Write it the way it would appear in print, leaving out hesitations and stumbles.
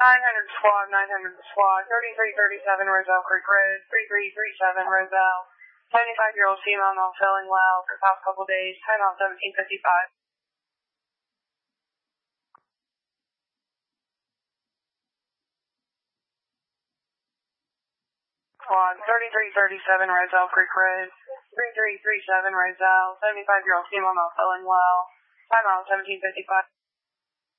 900 squad, 900 squad, 3337 Roselle Creek Road, 3337 Roselle. 75-year-old female not feeling well for the past couple days, time out 1755. Squad, 3337 Roselle Creek Road, 3337 Roselle. 75-year-old female not feeling well, time out 1755.